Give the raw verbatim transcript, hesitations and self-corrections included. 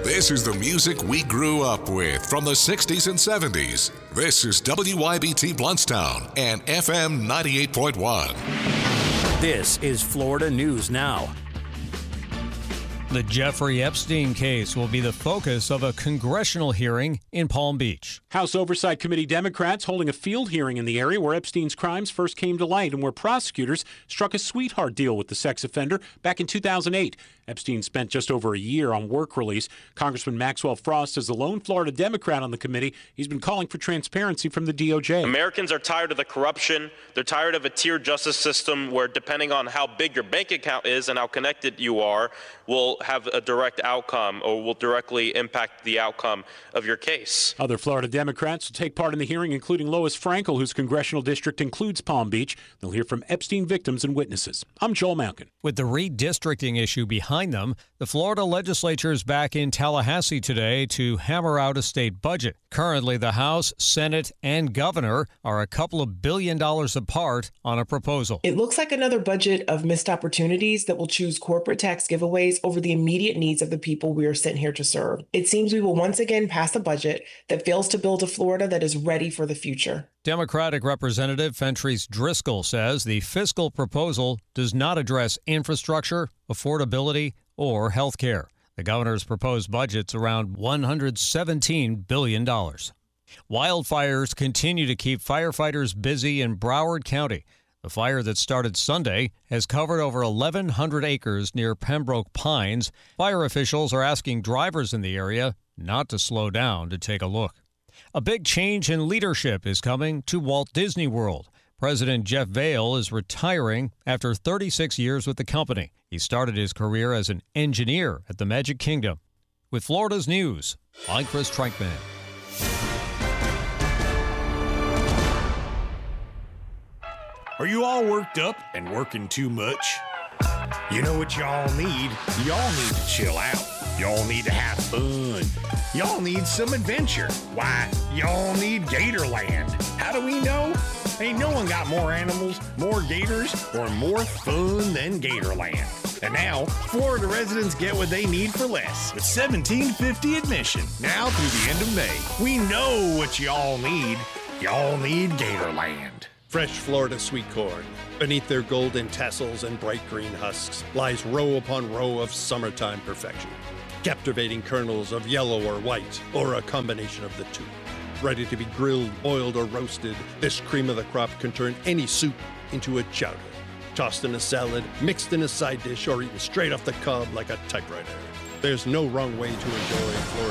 This is the music we grew up with from the sixties and seventies. This is W Y B T Bluntstown and F M ninety-eight point one. This is Florida News Now. The Jeffrey Epstein case will be the focus of a congressional hearing in Palm Beach. House Oversight Committee Democrats holding a field hearing in the area where Epstein's crimes first came to light and where prosecutors struck a sweetheart deal with the sex offender back in two thousand eight. Epstein spent just over a year on work release. Congressman Maxwell Frost is the lone Florida Democrat on the committee. He's been calling for transparency from the D O J. Americans are tired of the corruption. They're tired of a tiered justice system where, depending on how big your bank account is and how connected you are, will have a direct outcome or will directly impact the outcome of your case. Other Florida Democrats will take part in the hearing, including Lois Frankel, whose congressional district includes Palm Beach. They'll hear from Epstein victims and witnesses. I'm Joel Malkin. With the redistricting issue behind them, the Florida legislature is back in Tallahassee today to hammer out a state budget. Currently, the House, Senate, and governor are a couple of billion dollars apart on a proposal. It looks like another budget of missed opportunities that will choose corporate tax giveaways over the immediate needs of the people we are sent here to serve. It seems we will once again pass a budget that fails to build a Florida that is ready for the future. Democratic Representative Fentrice Driscoll says the fiscal proposal does not address infrastructure, affordability, or health care. The governor's proposed budget's around one hundred seventeen billion dollars. Wildfires continue to keep firefighters busy in Broward County. The fire that started Sunday has covered over eleven hundred acres near Pembroke Pines. Fire officials are asking drivers in the area not to slow down to take a look. A big change in leadership is coming to Walt Disney World. President Jeff Vail is retiring after thirty-six years with the company. He started his career as an engineer at the Magic Kingdom. With Florida's News, I'm Chris Trankman. Are you all worked up and working too much? You know what y'all need? Y'all need to chill out. Y'all need to have fun. Y'all need some adventure. Why, y'all need Gatorland. How do we know? Ain't no one got more animals, more gators, or more fun than Gatorland. And now, Florida residents get what they need for less with seventeen fifty admission. Now through the end of May. We know what y'all need. Y'all need Gatorland. Fresh Florida sweet corn. Beneath their golden tassels and bright green husks lies row upon row of summertime perfection. Captivating kernels of yellow or white, or a combination of the two. Ready to be grilled, boiled, or roasted, this cream of the crop can turn any soup into a chowder. Tossed in a salad, mixed in a side dish, or eaten straight off the cob like a typewriter. There's no wrong way to enjoy Florida